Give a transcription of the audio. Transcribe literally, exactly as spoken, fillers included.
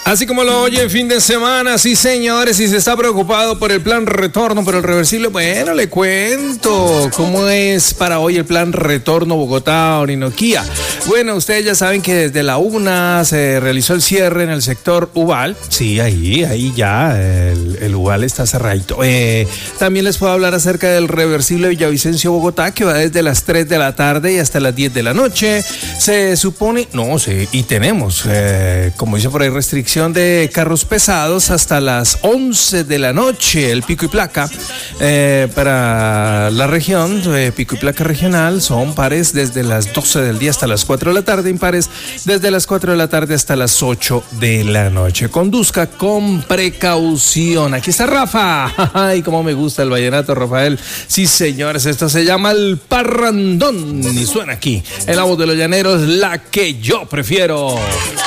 Así como lo oye, fin de semana, sí señores, si se está preocupado por el plan retorno, por el reversible, bueno, le cuento cómo es para hoy el plan retorno Bogotá-Orinoquía. Bueno, ustedes ya saben que desde la una se realizó el cierre en el sector Ubal. Sí, ahí, ahí ya, el, el Ubal está cerradito. Eh, también les puedo hablar acerca del reversible Villavicencio-Bogotá, que va desde las tres de la tarde y hasta las diez de la noche. Se supone, no sé, y tenemos, eh, como dice por ahí, restricción de carros pesados hasta las once de la noche. El pico y placa eh, para la región, eh, pico y placa regional, son pares desde las doce del día hasta las cuatro de la tarde, impares desde las cuatro de la tarde hasta las ocho de la noche. Conduzca con precaución. Aquí está Rafa. Ay, cómo me gusta el vallenato, Rafael. Sí, señores, esto se llama el parrandón y suena aquí en la voz de los llaneros, la que yo prefiero.